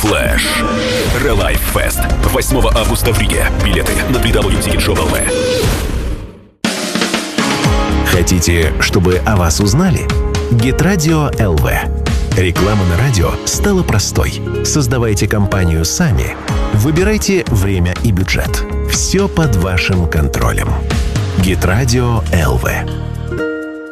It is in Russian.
Флэш. Релайф Фест. 8 августа в Риге. Билеты на www.ticketshow.lv. Хотите, чтобы о вас узнали? Геtradio ЛВ. Реклама на радио стала простой. Создавайте компанию сами. Выбирайте время и бюджет. Все под вашим контролем. Геtradio ЛВ.